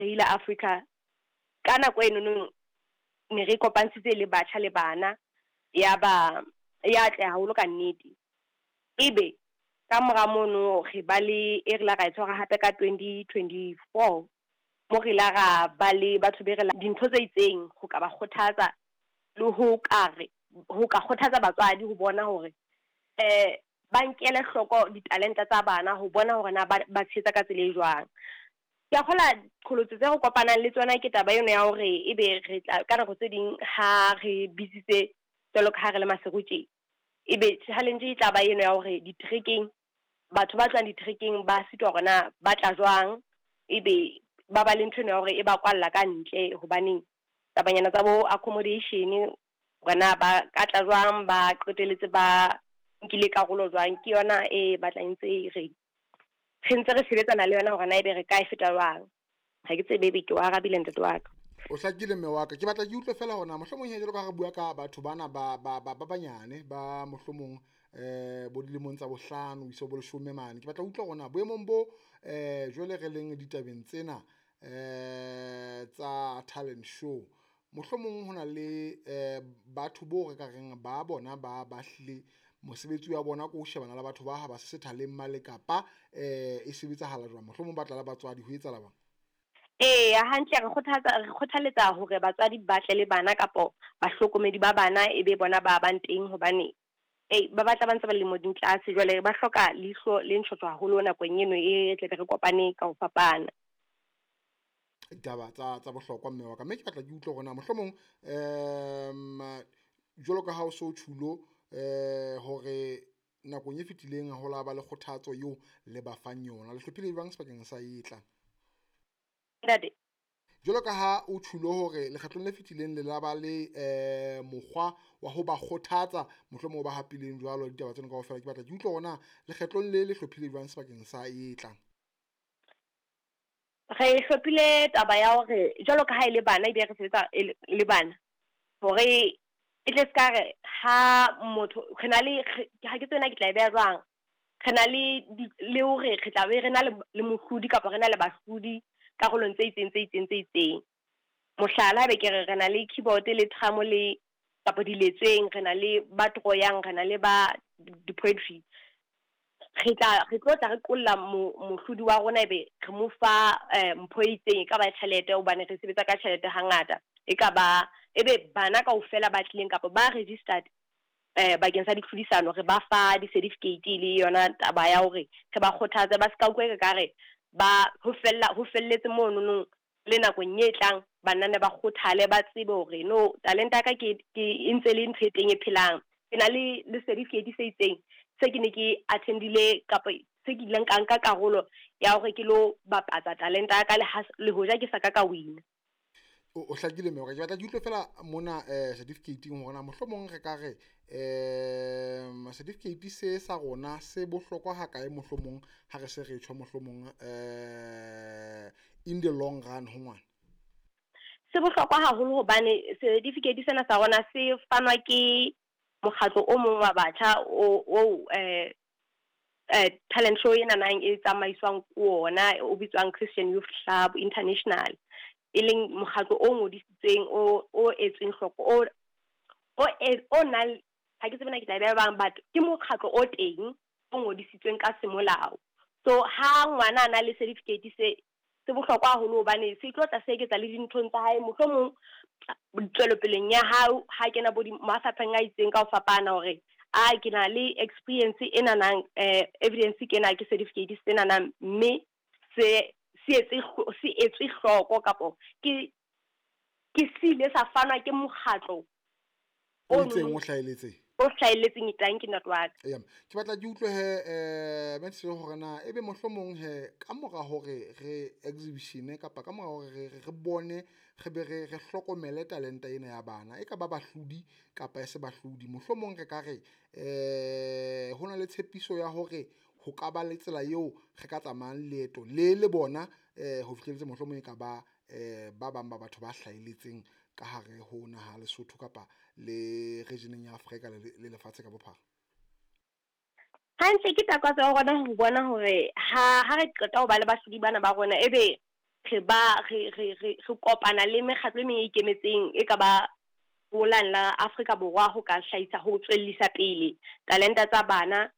re ile Africa ka nako eno ne re kopantshitse le batjha le bana ya tle haholo ka nnete. Ebe ka mora mono re ba le re la ra tshwara hape ka 2024 mo re la ra ba le batho be re la dintho tse itseng ho ka ba kgothatsa le ho ka kgothatsa batswadi ho bona hore ba nkele hloko ditalente tsa bana ho bona hore na ba tshetsa ka tsela e jwang. Ke a kgola qholotse tse go kopanang le tsona ke taba eno ya hore ebe re tla ka nako tse ding ha re bitsitse jalo ka ha re le maserutse ebe challenge e tla ba eno ya hore di-trekking batho ba tlang di-trekking ba sitwa hore na ba tla jwang ebe ba ba le ntho ya hore e ba kwalla ka ntle hobaneng tabanyana tsa bo accommodation bona ba ka tla jwang ba qeteletse ba nkile karolo jwang ke yona e batlang ntse re ntse re sebetsana le yona hore na ebe re ka e feta jwang ha ke tsebe be ke wa arabile ntate wa ka o hlakile mme wa ka ke batla ke utlwe fela hona mohlomong he jalo ka re bua ka batho bana ba banyane ba mohlomong bo dilemong tsa bohlano iso bo 10 mane ke batla utlwa gona boemong bo jole re leng ditabeng tsena tsa talent show mohlomong hona le batho bo re ka reng ba bona ba hlile mosebetsi wa bona ko shebana la batho ba ha ba se sethaleng male kapa e sebetsa hala jwang mohlomong ba tla la batswadi ho etsa la bang hantle re kgothaletsa hore batswadi ba tle le bana kapo bahlokomedi ba bana e be bona ba bang teng hobane ba batla ba ntse ba le mo dintlase jwale ba hloka leihlo le ntshotso haholo nakong eno e tle re kopane ka ho fapana taba tsa bohlokwa mme wa ka mme ke batla ke utlwe gona mohlomong jwalo ka ha o so thulo hore nakong e fetileng ho la ba le kgothatso eo le ba fang yona le hlophile bang sebakeng sa etla jwalo ka ha o thulo hore lekgetlong le fetileng le la ba le mokgwa wa ho ba kgothatsa mohlomong ba hapileng jwalo ditaba tsena kaofela ke batla ke utlwe gona lekgetlong le hlophile bang sebakeng sa etla re hlophile taba ya hore jwalo ka ha ile bana e be re sebetsa le bana hore e tle ska re ha motho rena le ha ke tsena ke tla be jwang rena le hore re tla be rena le mohlodi kapa rena le bahlodi karolong tse itseng mohlala be ke rena le keyboard le drum le kapa diletsweng rena le ba troyang rena le ba di-poetry re tla re qolla mohlodi wa rona ebe re mo fa mpho itseng ka ba tjhelete hobane re sebetsa ka tjhelete hangata e ka ba ebe bana kaofela ba tlileng kapa ba registered bakeng sa ditlhodisano re ba fa di-certificate le yona taba ya hore re ba kgothatse ba ska utlwe ka re ba ho felletse mono le nakong e tlang banana ba kgothale ba tsebe hore no talenta ka ke ntse le ntho e teng e phelang ke na le certificate se itseng se ke ne ke attendile kapa se ke ileng ka nka karolo ya hore ke lo bapatsa talenta ka le hoja ke sa ka wina o hlakile mme ke batla ke utlwe fela mona certificate-ing hore na mohlomong re ka re certificate se sa rona se bohlokwa ha kae mohlomong ha re se re tshwa mohlomong in the long run ho ngwana se bohlokwa haholo hobane certificate sena sa rona se fanwa ke mokgatlo o mong wa batjha o talent show ena nang e tsamaiswang ko ona o bitswang Christian Youth Club International e leng mokgatlo o ngodisitsweng o etseng hloko o na ha ke tsebana ke tla be bang but ke mokgatlo o teng o ngodisitsweng ka semolao so ha ngwana na le certificate se bohlokwa haholo hobane se tlotla se eketsa le dinthong tsa hae mohlomong tswelopeleng ya hao ha kena bo mafapheng a itseng ka ho fapana hore ke na le experience ena nang evidence kena ke certificate sena nang mme se etswe hloko kapo ke sile sa fanwa ke mokgatlo o itseng o hlahelletseng itang ke network ke batla ke utlwe metse hore na ebe mohlomong ka mora hore re exhibition kapa ka mora hore re bone re be re hlokomele talenta ena ya bana e ka ba bahlodi kapa se bahlodi mohlomong re ka re hona le tshepiso ya hore ho ka ba le tsela eo re ka tsamayang leeto le bona ho fihlelletse mohlomong e ka ba bang ba batho ba hlahelletseng ka hare ho naha Lesotho kapa le regioneng ya Afrika le lefatshe ka bophara hantle ke takatso ya rona ho bona hore ha re qeta ho ba le bahlodi bana ba rona ebe re kopana le mekgatlo e meng e ikemetseng e ka ba holang la Afrika Borwa ho ka hlahisa ho tswellisa pele talenta tsa bana